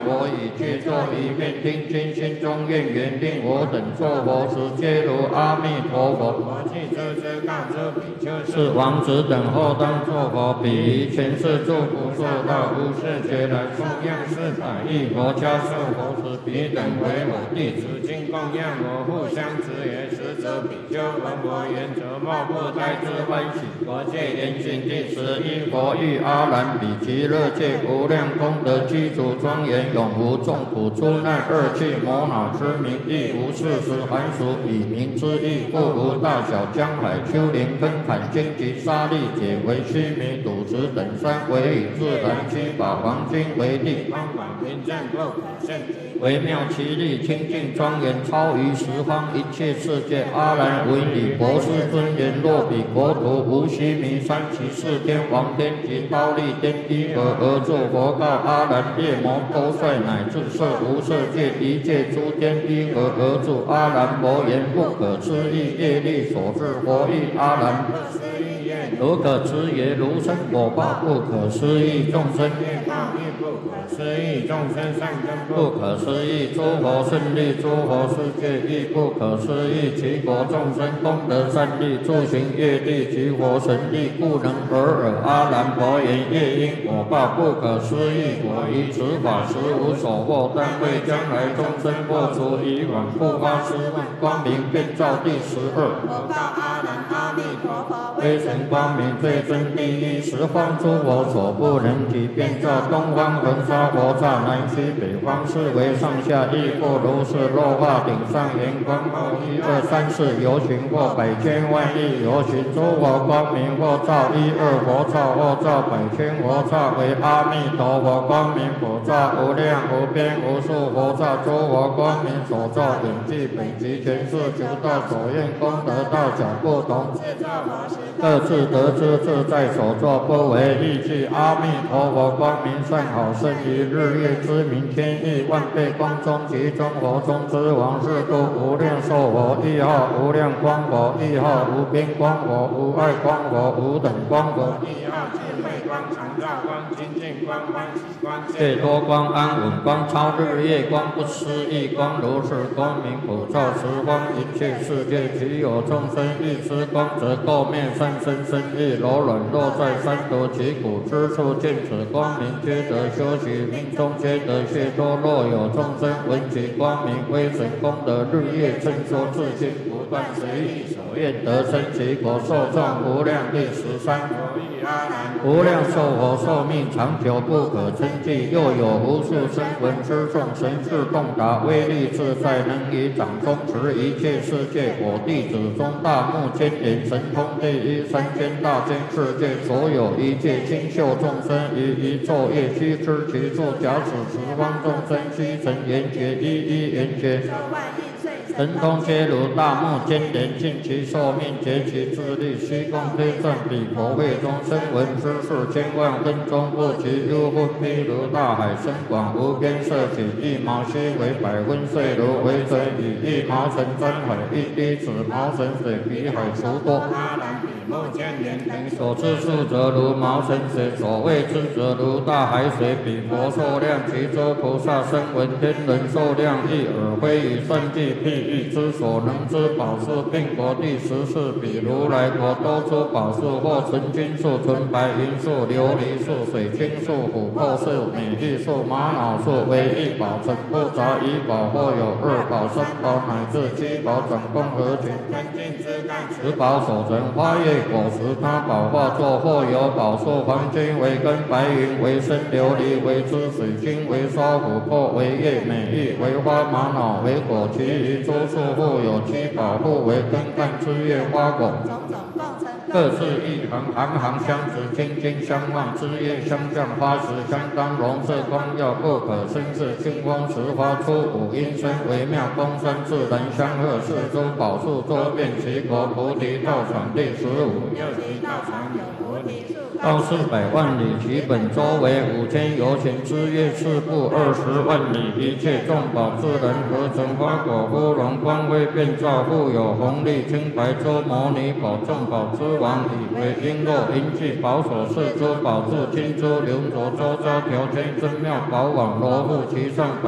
我以切作一面听经，心中愿原定我等作佛时，皆如阿弥陀佛。我既知之告知比丘是王子等后当作佛，彼于前世诸菩萨道，无世劫来供养400亿佛家寿佛时，彼等为我弟子，今供养我，互相持也。实则比丘闻我言，则莫不胎之欢喜。佛戒严行第11，佛欲阿难比极乐界无量功德具足庄严，永无众苦诸难恶趣魔恼之名，亦无事实寒暑以名之意，故无大小江海丘陵根坎荆棘沙砾解为须弥赌石等山，为以自然七宝黄金为地，方广平正不可胜极，微妙其力清净庄严，超于十方一切世界。阿难闻以博士尊言，若彼国土无须弥山，其四天王天及忉利天依何而作？佛告阿难：夜魔多帅乃至色无色界一切诸天依何而住？阿难佛言：不可思议业力所致。佛欲阿难：如可知也？如生果报不可思议，众生业报亦不可思议，众生善根不可思议，诸佛胜利，诸佛世界亦不可思议，其国众生功德善利，诸行业力及佛神力，故能尔尔。阿难佛言：业因果报不可思议，我于此法实无所获，但为将来众生破除以往不发施问，光明遍照第12。佛告阿难：阿弥陀佛，威神光明最真第一，十方诸佛所不能及，遍照东方恒沙佛刹，南西北方四维上下亦复如是。落化顶上圆光，后1、2、3、4游行，或百千万亿游行，诸佛光明或照1、2佛刹，或照百千佛刹，为阿弥陀佛光明佛刹，无量无边无数佛刹，诸佛光明所照本具本集全是求道所愿功德大小不同，各自得知自在所作，不为异句。阿弥陀佛光明善好，胜于日月之明，千亿万倍光中，其中佛中之王，是故无量寿佛亦号无量光佛，亦号无边光佛，无碍光佛，无等光佛，亦号智慧光、常照光、清净光、欢喜光、解脱光、安稳光、超日月光、不思议光，如是光明普照十方一切世界。其有众生欲知光，则垢面善身身意柔软，落在三途其苦之处，见此光明，皆得修习，命中皆得解脱。若有众生闻其光明威神功德，日夜称说自信，不断随意所愿得生其果，受众无量。第13。无量寿佛寿命长久不可称计，又有无数声闻之众，神智洞达，威力自在，能以掌中持一切世界。我弟子中大目犍连神通第一，三千大千世界所有一切清秀众生，于一昼夜须知其处。假使十方众生须成圆觉，一一圆觉，神通皆如大目犍连，尽其寿命，竭其智力，虚空推算彼佛会中声闻之事，千万分钟不及。幽分譬如大海深广无边，色起一毛须为百分碎，如微尘以一毛尘沾海，一滴子毛尘水比海除多。阿难比目犍连等所知数，则如毛尘水；所谓知，则如大海水。彼佛寿量，其诸菩萨声闻天人寿量，亦尔非以算计譬喻之所能知宝树，并国第14。彼如来国多出宝树，或纯金树、纯白银树、琉璃树、水晶树、琥珀树、美玉树、玛瑙树，为一宝成不杂一宝，或有2宝、3宝乃至7宝，转共合群，分尽之干，10宝所成花叶果实，他宝化作，或有宝树，黄金为根，白云为身，琉璃为枝，水晶为梢，琥珀为叶，美玉为花，玛瑙为果，其余诸树互有7宝，互为根干枝叶花果，各自一行，行行相持，清净相望，枝叶相向，花实相当，容色光耀，不可生视。清风持花出五音声，微妙风声自然相和。四诸宝树周遍其国，菩提道场第15。又其道场有菩提树。 到400万里，其本周为5000由前之月4步20万里，一切众宝自然合成花果乌龙光辉遍照，富有红利清白周摩尼宝众宝之王，以为璎珞银器宝首饰珠宝柱金珠流着周遭条圈真妙宝网罗布其上。